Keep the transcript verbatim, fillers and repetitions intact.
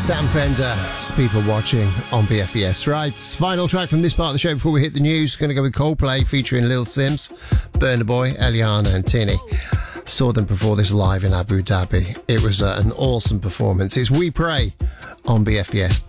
Sam Fender, People Watching on B F E S. Right, final track from this part of the show before we hit the news. Going to go with Coldplay featuring Lil Sims, Burna Boy, Eliana and Tini. Saw them perform this live in Abu Dhabi. It was uh, an awesome performance. It's We Pray on B F E S.